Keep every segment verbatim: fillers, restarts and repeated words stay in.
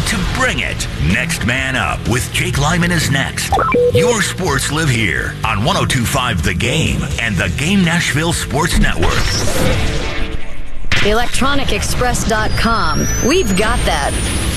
to bring it. Next Man Up with Jake Lyman is next. Your sports live here on one oh two point five The Game and the Game Nashville Sports Network. electronic express dot com. We've got that.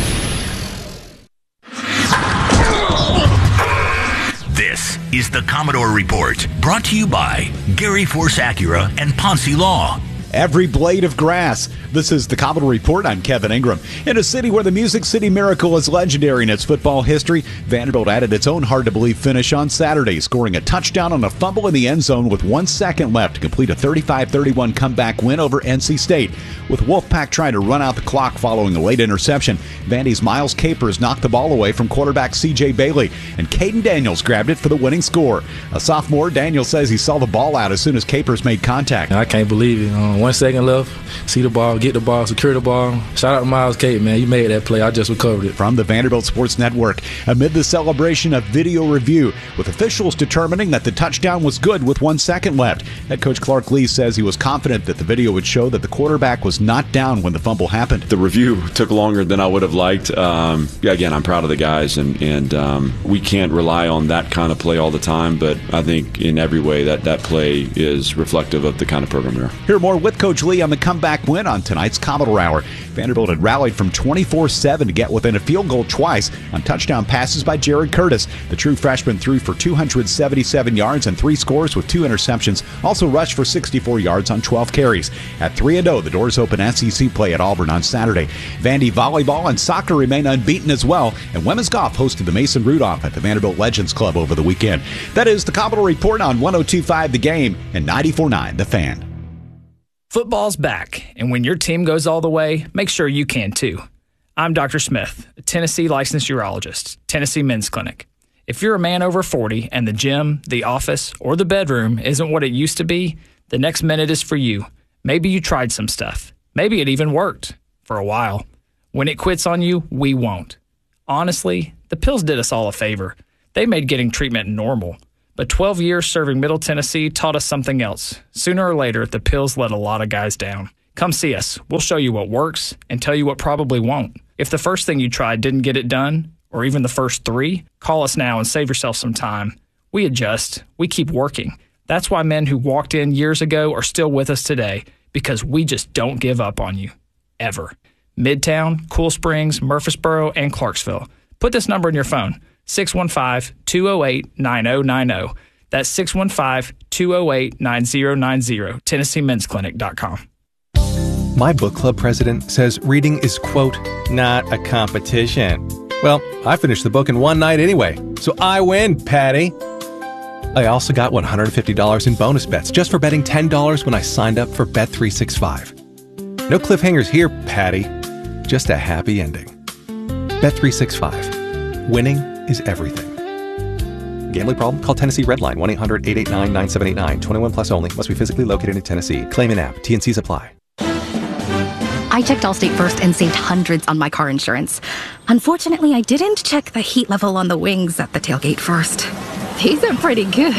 This is the Commodore Report, brought to you by Gary Force Acura and Ponce Law. Every blade of grass. This is the Commodore Report. I'm Kevin Ingram. In a city where the Music City Miracle is legendary in its football history, Vanderbilt added its own hard-to-believe finish on Saturday, scoring a touchdown on a fumble in the end zone with one second left to complete a thirty-five thirty-one comeback win over N C State. With Wolfpack trying to run out the clock following a late interception, Vandy's Miles Capers knocked the ball away from quarterback C J Bailey, and Caden Daniels grabbed it for the winning score. A sophomore, Daniels says he saw the ball out as soon as Capers made contact. I can't believe it. Um, one second left, see the ball, get the ball, secure the ball. Shout out to Miles Cape, man. You made that play. I just recovered it. From the Vanderbilt Sports Network, amid the celebration of video review, with officials determining that the touchdown was good with one second left. Head coach Clark Lee says he was confident that the video would show that the quarterback was not down when the fumble happened. The review took longer than I would have liked. Um, yeah, again, I'm proud of the guys, and, and um, we can't rely on that kind of play all the time, but I think in every way that that play is reflective of the kind of program we are. Hear more with Coach Lee on the comeback win on tonight's Commodore Hour. Vanderbilt had rallied from twenty-four seven to get within a field goal twice on touchdown passes by Jared Curtis. The true freshman threw for two hundred seventy-seven yards and three scores with two interceptions, also rushed for sixty-four yards on twelve carries. At three and oh, the doors open S E C play at Auburn on Saturday. Vandy volleyball and soccer remain unbeaten as well, and women's golf hosted the Mason Rudolph at the Vanderbilt Legends Club over the weekend. That is the Commodore Report on one oh two point five The Game and ninety-four point nine The Fan. Football's back, and when your team goes all the way, make sure you can too. I'm Doctor Smith, a Tennessee licensed urologist, Tennessee Men's Clinic. If you're a man over forty and the gym, the office, or the bedroom isn't what it used to be, the next minute is for you. Maybe you tried some stuff. Maybe it even worked for a while. When it quits on you, we won't. Honestly, the pills did us all a favor. They made getting treatment normal. But twelve years serving Middle Tennessee taught us something else. Sooner or later, the pills let a lot of guys down. Come see us. We'll show you what works and tell you what probably won't. If the first thing you tried didn't get it done, or even the first three, call us now and save yourself some time. We adjust. We keep working. That's why men who walked in years ago are still with us today, because we just don't give up on you. Ever. Midtown, Cool Springs, Murfreesboro, and Clarksville. Put this number in your phone. six one five, two oh eight, nine oh nine oh. That's six one five, two oh eight, nine oh nine oh. Tennessee Men's Clinic dot com. My book club president says reading is, quote, not a competition. Well, I finished the book in one night anyway, so I win, Patty. I also got one hundred fifty dollars in bonus bets just for betting ten dollars when I signed up for Bet three sixty-five. No cliffhangers here, Patty. Just a happy ending. Bet three sixty-five. Winning is everything. Gambling problem? Call Tennessee Redline, one eight hundred, eight eight nine, nine seven eight nine. twenty-one plus only. Must be physically located in Tennessee. Claim in app. T and Cs apply. I checked Allstate first and saved hundreds on my car insurance. Unfortunately, I didn't check the heat level on the wings at the tailgate first. These are pretty good.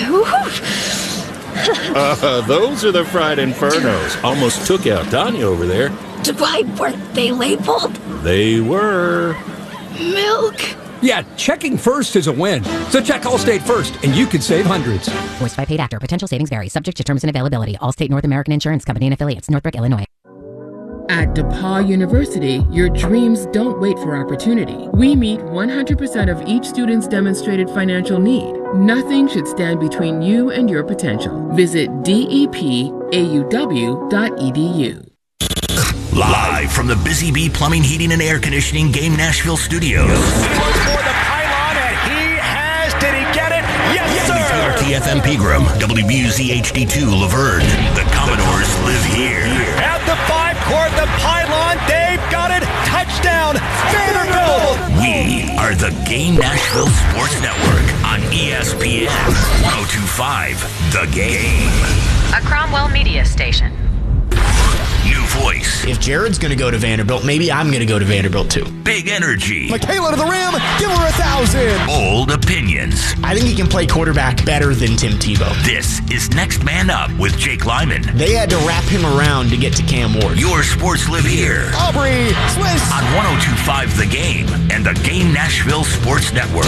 uh, those are the fried infernos. Almost took out Tanya over there. Why weren't they labeled? They were. Milk. Yeah, checking first is a win. So check Allstate first, and you could save hundreds. Voiced by paid actor. Potential savings vary. Subject to terms and availability. Allstate North American Insurance Company and affiliates. Northbrook, Illinois. At DePaul University, your dreams don't wait for opportunity. We meet one hundred percent of each student's demonstrated financial need. Nothing should stand between you and your potential. Visit D E P A U W dot E D U. Live from the Busy Bee Plumbing, Heating, and Air Conditioning Game Nashville Studios. He looks for the pylon, and he has. Did he get it? Yes, sir! W four T F M Pegram, W B U Z H D two Laverne. The Commodores live here. At the five court, the pylon, they've got it. Touchdown, Vanderbilt! We are the Game Nashville Sports Network on E S P N one oh two point five The Game. A Cromwell media station. New voice. If Jared's going to go to Vanderbilt, maybe I'm going to go to Vanderbilt too. Big energy. Michaela to the rim, give her a thousand. Bold opinions. I think he can play quarterback better than Tim Tebow. This is Next Man Up with Jake Lyman. They had to wrap him around to get to Cam Ward. Your sports live here. Aubrey Swiss. On one oh two point five The Game and the Game Nashville Sports Network.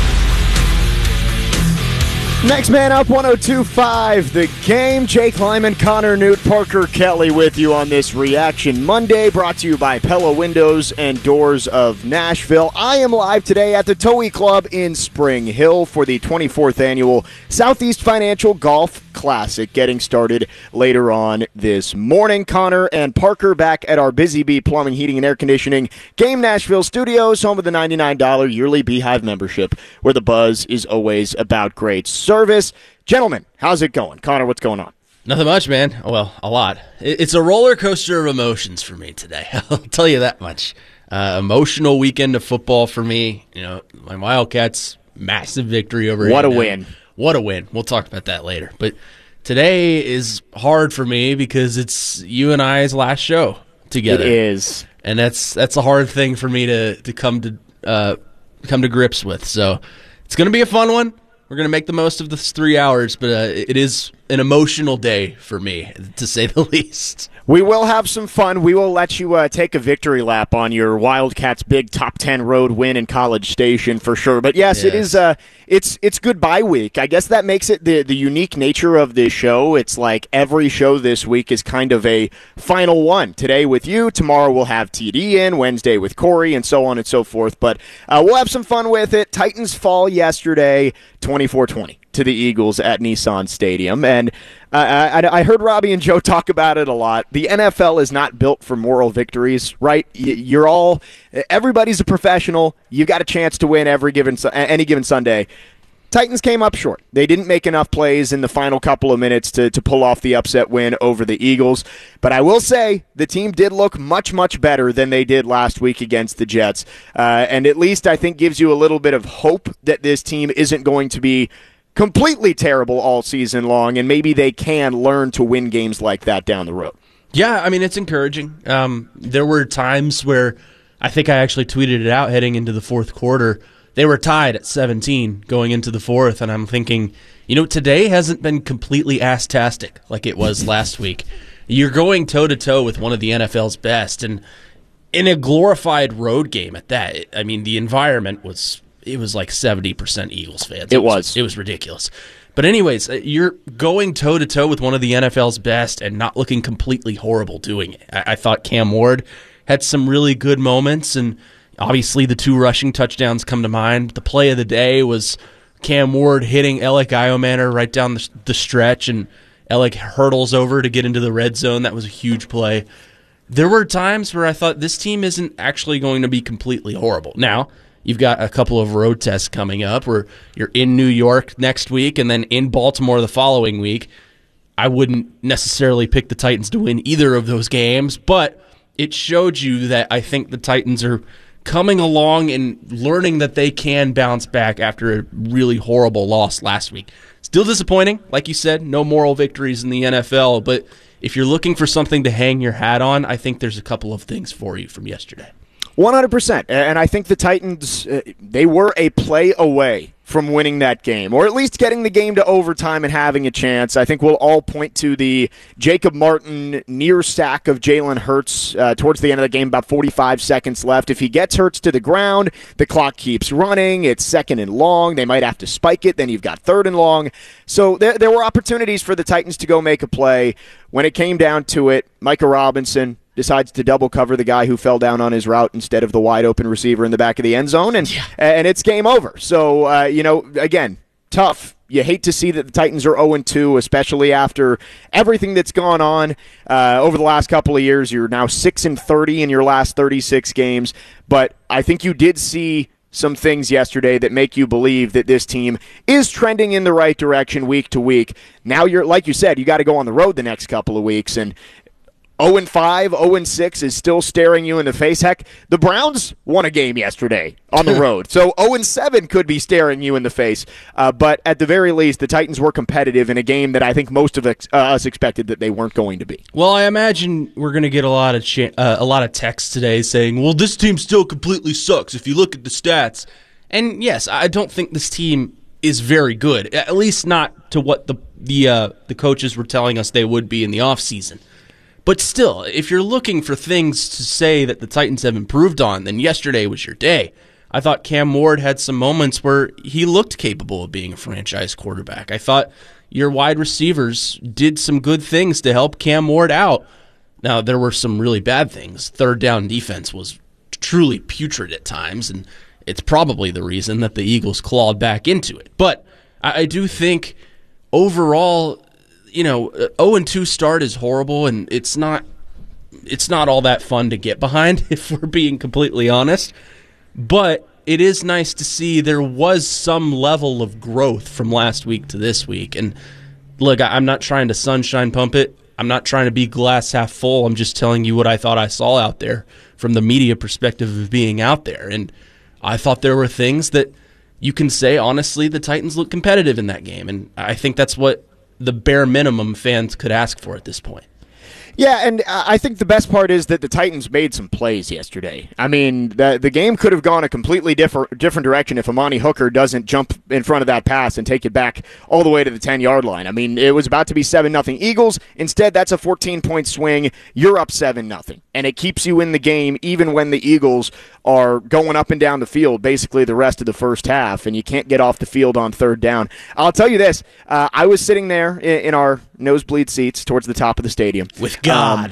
Next Man Up, one oh two point five The Game. Jake Lyman, Connor Newt, Parker Kelly with you on this Reaction Monday, brought to you by Pella Windows and Doors of Nashville. I am live today at the Towee Club in Spring Hill for the twenty-fourth Annual Southeast Financial Golf Classic, getting started later on this morning. Connor and Parker back at our Busy Bee Plumbing, Heating, and Air Conditioning Game Nashville studios, home of the ninety-nine dollars yearly Beehive membership, where the buzz is always about great service. Gentlemen, how's it going? Connor, what's going on? Nothing much, man. Well, a lot. It's a roller coaster of emotions for me today. I'll tell you that much. Uh, emotional weekend of football for me. You know, my Wildcats, massive victory over What A and M. a win. What a win. We'll talk about that later. But today is hard for me because it's you and I's last show together. It is. And that's that's a hard thing for me to, to come to uh, come to grips with. So it's going to be a fun one. We're going to make the most of this three hours, but uh, it is an emotional day for me, to say the least. We will have some fun. We will let you uh, take a victory lap on your Wildcats' big top ten road win in College Station for sure. But yes, yes. it is. Uh, it's it's goodbye week. I guess that makes it the the unique nature of this show. It's like every show this week is kind of a final one. Today with you, tomorrow we'll have T D in, Wednesday with Corey, and so on and so forth. But uh, we'll have some fun with it. Titans fall yesterday, twenty-four twenty. To the Eagles at Nissan Stadium. And uh, I, I heard Robbie and Joe talk about it a lot. The N F L is not built for moral victories, right? You're all, everybody's a professional. You got a chance to win every given any given Sunday. Titans came up short. They didn't make enough plays in the final couple of minutes to, to pull off the upset win over the Eagles. But I will say the team did look much, much better than they did last week against the Jets. Uh, and at least I think gives you a little bit of hope that this team isn't going to be completely terrible all season long, and maybe they can learn to win games like that down the road. Yeah, I mean, it's encouraging. Um, there were times where I think I actually tweeted it out heading into the fourth quarter. They were tied at seventeen going into the fourth, and I'm thinking, you know, today hasn't been completely ass-tastic like it was last week. You're going toe-to-toe with one of the N F L's best, and in a glorified road game at that. I mean, the environment was... It was like seventy percent Eagles fans. It, it was. It was ridiculous. But anyways, you're going toe-to-toe with one of the N F L's best and not looking completely horrible doing it. I, I thought Cam Ward had some really good moments, and obviously the two rushing touchdowns come to mind. The play of the day was Cam Ward hitting Alec Iomanner right down the, the stretch, and Alec hurdles over to get into the red zone. That was a huge play. There were times where I thought this team isn't actually going to be completely horrible. Now, you've got a couple of road tests coming up where you're in New York next week and then in Baltimore the following week. I wouldn't necessarily pick the Titans to win either of those games, but it showed you that I think the Titans are coming along and learning that they can bounce back after a really horrible loss last week. Still disappointing, like you said, no moral victories in the N F L, but if you're looking for something to hang your hat on, I think there's a couple of things for you from yesterday. one hundred percent. And I think the Titans, uh, they were a play away from winning that game, or at least getting the game to overtime and having a chance. I think we'll all point to the Jacob Martin near sack of Jalen Hurts uh, towards the end of the game, about forty-five seconds left. If he gets Hurts to the ground, the clock keeps running. It's second and long. They might have to spike it. Then you've got third and long. So there, there were opportunities for the Titans to go make a play. When it came down to it, Micah Robinson decides to double cover the guy who fell down on his route instead of the wide open receiver in the back of the end zone, and yeah. and it's game over. So, uh, you know, again, tough. You hate to see that the Titans are oh and two, especially after everything that's gone on uh, over the last couple of years. You're now six and thirty in your last thirty-six games, but I think you did see some things yesterday that make you believe that this team is trending in the right direction week to week. Now, you're like you said, you got to go on the road the next couple of weeks, and oh and five, oh and six is still staring you in the face. Heck, the Browns won a game yesterday on the road. So oh and seven could be staring you in the face. Uh, but at the very least, the Titans were competitive in a game that I think most of ex- uh, us expected that they weren't going to be. Well, I imagine we're going to get a lot of cha- uh, a lot of texts today saying, well, this team still completely sucks if you look at the stats. And yes, I don't think this team is very good, at least not to what the the uh, the coaches were telling us they would be in the offseason. But still, if you're looking for things to say that the Titans have improved on, then yesterday was your day. I thought Cam Ward had some moments where he looked capable of being a franchise quarterback. I thought your wide receivers did some good things to help Cam Ward out. Now, there were some really bad things. Third down defense was truly putrid at times, and it's probably the reason that the Eagles clawed back into it. But I, I do think overall, you know, oh and two start is horrible, and it's not it's not all that fun to get behind, if we're being completely honest. But it is nice to see there was some level of growth from last week to this week. And look, I'm not trying to sunshine pump it. I'm not trying to be glass half full. I'm just telling you what I thought I saw out there from the media perspective of being out there. And I thought there were things that you can say, honestly, the Titans look competitive in that game. And I think that's what the bare minimum fans could ask for at this point. Yeah, and I think the best part is that the Titans made some plays yesterday. I mean, the the game could have gone a completely different different direction if Amani Hooker doesn't jump in front of that pass and take it back all the way to the ten-yard line. I mean, it was about to be seven nothing Eagles. Instead, that's a fourteen-point swing. You're up seven nothing, and it keeps you in the game even when the Eagles are going up and down the field basically the rest of the first half, and you can't get off the field on third down. I'll tell you this. Uh, I was sitting there in, in our nosebleed seats towards the top of the stadium. With God. Um,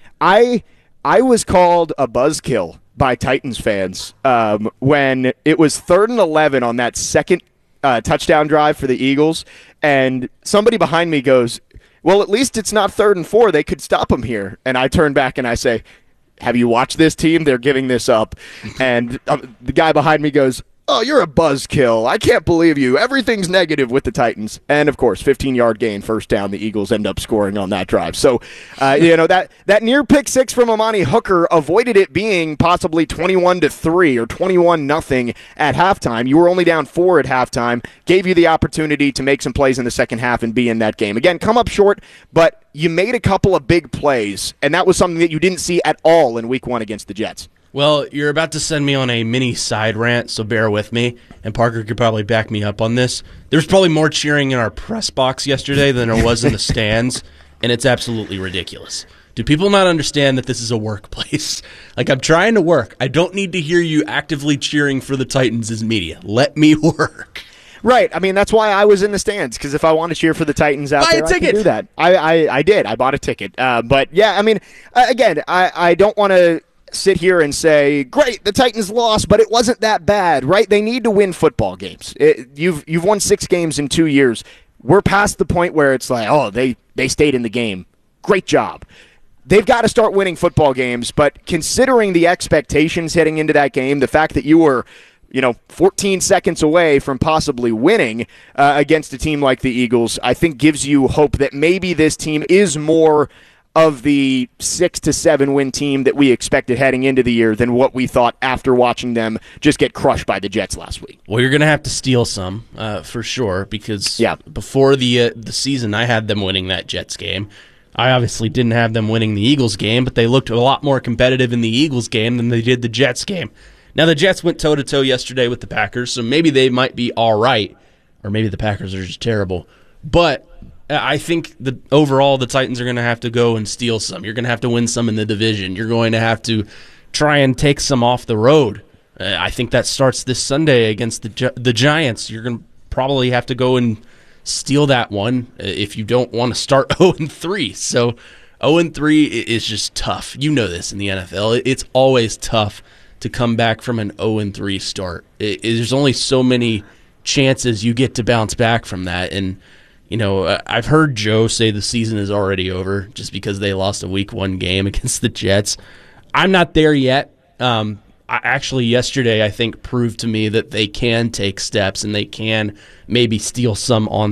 I I was called a buzzkill by Titans fans um, when it was third and eleven on that second uh, touchdown drive for the Eagles, and somebody behind me goes, well, at least it's not third and four. They could stop them here. And I turn back and I say, have you watched this team? They're giving this up. And um, the guy behind me goes, oh, you're a buzzkill. I can't believe you. Everything's negative with the Titans. And, of course, fifteen-yard gain, first down. The Eagles end up scoring on that drive. So, uh, you know, that, that near pick six from Amani Hooker avoided it being possibly twenty-one to three or twenty-one nothing at halftime. You were only down four at halftime. Gave you the opportunity to make some plays in the second half and be in that game. Again, come up short, but you made a couple of big plays, and that was something that you didn't see at all in week one against the Jets. Well, you're about to send me on a mini side rant, so bear with me. And Parker could probably back me up on this. There's probably more cheering in our press box yesterday than there was in the stands, and it's absolutely ridiculous. Do people not understand that this is a workplace? Like, I'm trying to work. I don't need to hear you actively cheering for the Titans as media. Let me work. Right. I mean, that's why I was in the stands, because if I want to cheer for the Titans out Buy there, a ticket. I can do that. I, I, I did. I bought a ticket. Uh, but, yeah, I mean, uh, again, I, I don't want to sit here and say, great, the Titans lost, but it wasn't that bad, right? They need to win football games. It, you've you've won six games in two years. We're past the point where it's like, oh, they, they stayed in the game. Great job. They've got to start winning football games, but considering the expectations heading into that game, the fact that you were, you know, fourteen seconds away from possibly winning uh, against a team like the Eagles, I think gives you hope that maybe this team is more of the six to seven win team that we expected heading into the year than what we thought after watching them just get crushed by the Jets last week. Well, you're going to have to steal some uh, for sure, because yeah. before the uh, the season, I had them winning that Jets game. I obviously didn't have them winning the Eagles game, but they looked a lot more competitive in the Eagles game than they did the Jets game. Now, the Jets went toe-to-toe yesterday with the Packers, so maybe they might be all right, or maybe the Packers are just terrible. But I think that overall the Titans are going to have to go and steal some. You're going to have to win some in the division. You're going to have to try and take some off the road. Uh, I think that starts this Sunday against the Gi- the Giants. You're going to probably have to go and steal that one if you don't want to start oh and three. So oh and three is just tough. You know this in the N F L. It's always tough to come back from an oh and three start. It, it, there's only so many chances you get to bounce back from that. And, you know, I've heard Joe say the season is already over just because they lost a week one game against the Jets. I'm not there yet. Um, I, actually, yesterday, I think, proved to me that they can take steps and they can maybe steal some on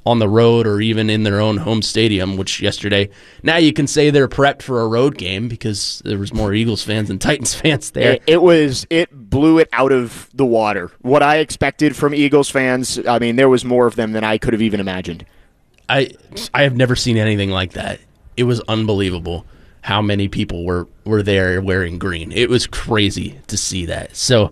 on the road or even in their own home stadium, which yesterday, now you can say they're prepped for a road game because there was more Eagles fans than Titans fans there. It, it was, it blew it out of the water. What I expected from Eagles fans, I mean, there was more of them than I could have even imagined. I I have never seen anything like that. It was unbelievable how many people were, were there wearing green. It was crazy to see that. So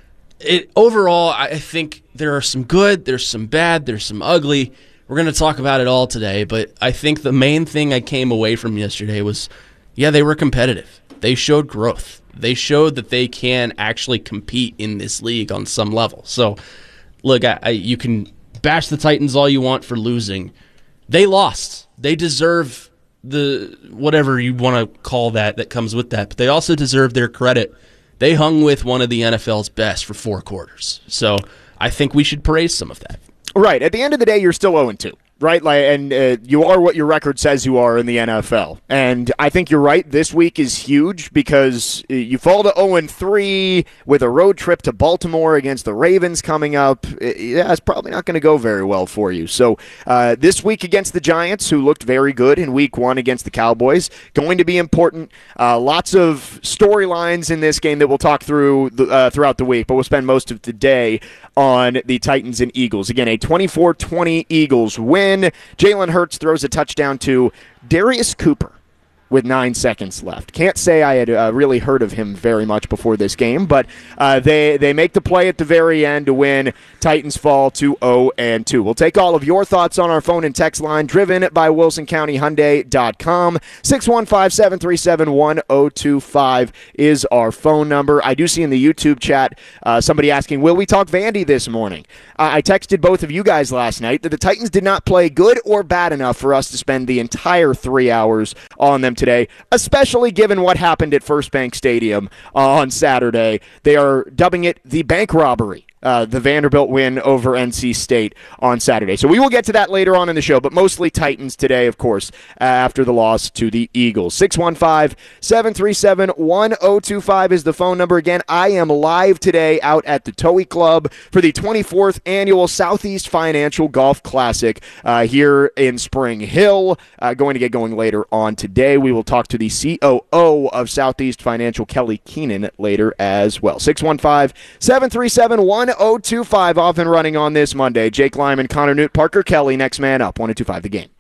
it overall, I think there are some good, there's some bad, there's some ugly. We're going to talk about it all today, but I think the main thing I came away from yesterday was, yeah, they were competitive. They showed growth. They showed that they can actually compete in this league on some level. So, look, I, I, you can bash the Titans all you want for losing. They lost. They deserve the whatever you want to call that that comes with that, but they also deserve their credit. They hung with one of the N F L's best for four quarters. So I think we should praise some of that. Right. At the end of the day, you're still oh and two. Right, like, and uh, you are what your record says you are in the N F L. And I think you're right. This week is huge because you fall to oh and three with a road trip to Baltimore against the Ravens coming up. Yeah, it's probably not going to go very well for you. So uh, this week against the Giants, who looked very good in week one against the Cowboys, going to be important. Uh, lots of storylines in this game that we'll talk through the, uh, throughout the week, but we'll spend most of the day on the Titans and Eagles. Again, a twenty-four twenty Eagles win. Jalen Hurts throws a touchdown to Darius Cooper with nine seconds left. Can't say I had uh, really heard of him very much before this game, but uh, they, they make the play at the very end to win. Titans fall to oh and two. We'll take all of your thoughts on our phone and text line, driven by Wilson County Hyundai dot com. six one five, seven three seven, one oh two five is our phone number. I do see in the YouTube chat uh, somebody asking, will we talk Vandy this morning? Uh, I texted both of you guys last night that the Titans did not play good or bad enough for us to spend the entire three hours on them today, especially given what happened at First Bank Stadium on Saturday. They are dubbing it the bank robbery. Uh, the Vanderbilt win over N C State on Saturday. So we will get to that later on in the show, but mostly Titans today, of course, uh, after the loss to the Eagles. six one five, seven three seven, one oh two five is the phone number. Again, I am live today out at the Towie Club for the twenty-fourth Annual Southeast Financial Golf Classic uh, here in Spring Hill. Uh, going to get going later on today. We will talk to the C O O of Southeast Financial, Kelly Keenan, later as well. six one five, seven three seven, one oh two five off and running on this Monday. Jake Lyman, Connor Newt, Parker Kelly, next man up. one oh two five The Game.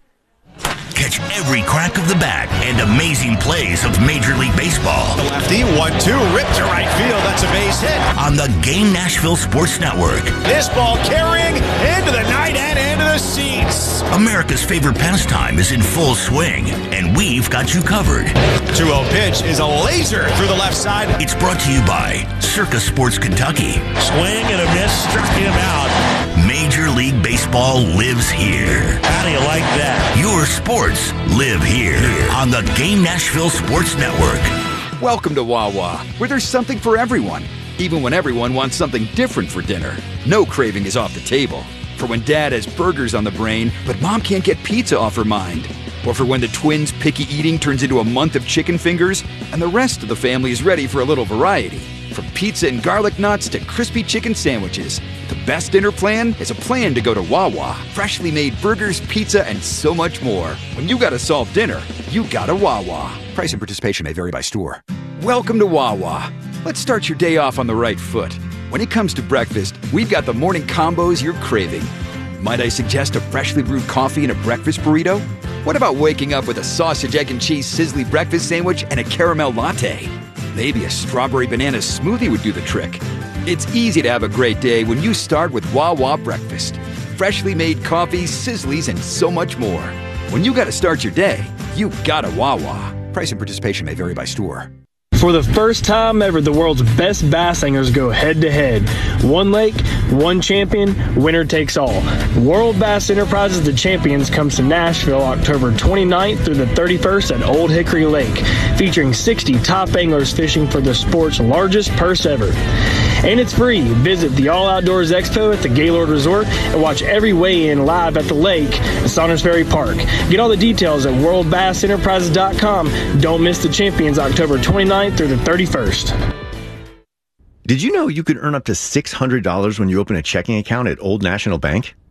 Catch every crack of the bat and amazing plays of Major League Baseball. The lefty, one two, ripped to right field. That's a base hit. On the Game Nashville Sports Network. This ball carrying into the night and into the seats. America's favorite pastime is in full swing, and we've got you covered. two oh pitch is a laser through the left side. It's brought to you by Circa Sports Kentucky. Swing and a miss, struck him out. Major League Baseball lives here. How do you like that? Your sports live here on the Game Nashville Sports Network. Welcome to Wawa, where there's something for everyone, even when everyone wants something different for dinner. No craving is off the table. For when Dad has burgers on the brain, but Mom can't get pizza off her mind. Or for when the twins' picky eating turns into a month of chicken fingers, and the rest of the family is ready for a little variety. From pizza and garlic knots to crispy chicken sandwiches, the best dinner plan is a plan to go to Wawa. Freshly made burgers, pizza, and so much more. When you gotta solve dinner, you gotta Wawa. Price and participation may vary by store. Welcome to Wawa. Let's start your day off on the right foot. When it comes to breakfast, we've got the morning combos you're craving. Might I suggest a freshly brewed coffee and a breakfast burrito? What about waking up with a sausage, egg, and cheese sizzly breakfast sandwich and a caramel latte? Maybe a strawberry banana smoothie would do the trick. It's easy to have a great day when you start with Wawa breakfast. Freshly made coffee, sizzlies, and so much more. When you gotta start your day, you gotta Wawa. Price and participation may vary by store. For the first time ever, the world's best bass anglers go head-to-head. One lake, one champion, winner takes all. World Bass Enterprises The Champions comes to Nashville October twenty-ninth through the thirty-first at Old Hickory Lake, featuring sixty top anglers fishing for the sport's largest purse ever. And it's free. Visit the All Outdoors Expo at the Gaylord Resort and watch every weigh-in live at the lake at Saunders Ferry Park. Get all the details at world bass enterprises dot com. Don't miss the Champions October twenty-ninth through the thirty-first. Did you know you could earn up to six hundred dollars when you open a checking account at Old National Bank?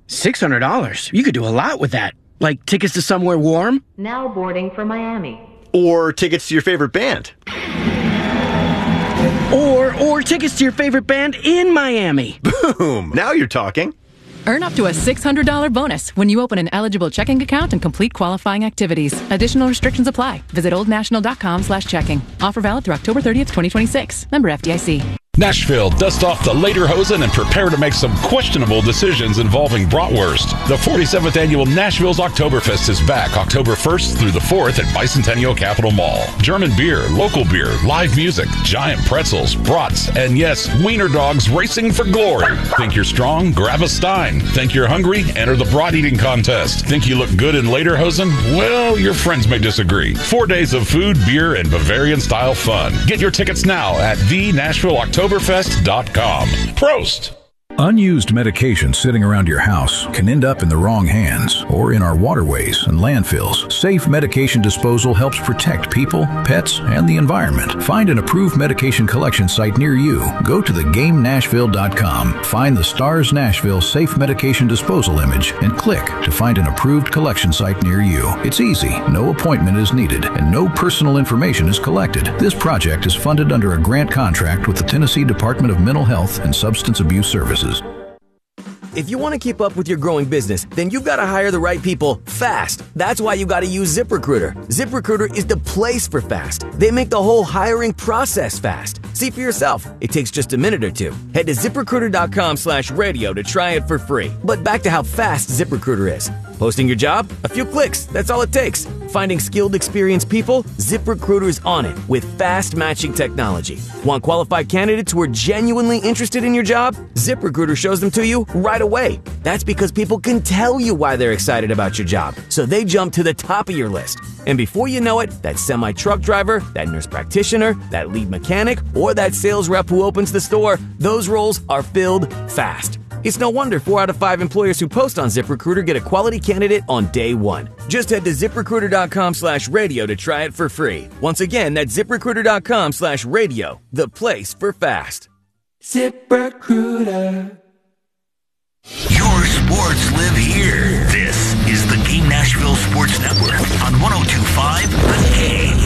six hundred dollars? You could do a lot with that. Like tickets to somewhere warm? Now boarding for Miami. Or tickets to your favorite band. Or, or tickets to your favorite band in Miami. Boom! Now you're talking. Earn up to a six hundred dollars bonus when you open an eligible checking account and complete qualifying activities. Additional restrictions apply. Visit oldnational.com slash checking. Offer valid through October thirtieth, twenty twenty-six. Member F D I C. Nashville, dust off the lederhosen and prepare to make some questionable decisions involving bratwurst. The forty-seventh Annual Nashville's Oktoberfest is back October first through the fourth at Bicentennial Capitol Mall. German beer, local beer, live music, giant pretzels, brats, and yes, wiener dogs racing for glory. Think you're strong? Grab a Stein. Think you're hungry? Enter the brat eating contest. Think you look good in lederhosen? Well, your friends may disagree. Four days of food, beer, and Bavarian-style fun. Get your tickets now at the Nashville Oktoberfest. Oktoberfest dot com. Prost! Unused medication sitting around your house can end up in the wrong hands or in our waterways and landfills. Safe medication disposal helps protect people, pets, and the environment. Find an approved medication collection site near you. Go to the game nashville dot com, find the STARS Nashville Safe Medication Disposal image, and click to find an approved collection site near you. It's easy, no appointment is needed, and no personal information is collected. This project is funded under a grant contract with the Tennessee Department of Mental Health and Substance Abuse Services. If you want to keep up with your growing business, then you've got to hire the right people fast. That's why you got to use ZipRecruiter. ZipRecruiter is the place for fast. They make the whole hiring process fast. See for yourself. It takes just a minute or two. Head to ZipRecruiter.com slash radio to try it for free. But back to how fast ZipRecruiter is. Posting your job? A few clicks. That's all it takes. Finding skilled, experienced people? ZipRecruiter's on it with fast matching technology. Want qualified candidates who are genuinely interested in your job? ZipRecruiter shows them to you right away. That's because people can tell you why they're excited about your job, so they jump to the top of your list. And before you know it, that semi-truck driver, that nurse practitioner, that lead mechanic, or that sales rep who opens the store, those roles are filled fast. It's no wonder four out of five employers who post on ZipRecruiter get a quality candidate on day one. Just head to ZipRecruiter.com slash radio to try it for free. Once again, that's ZipRecruiter.com slash radio, the place for fast. ZipRecruiter. Your sports live here. This is the Game Nashville Sports Network on one oh two point five The Game.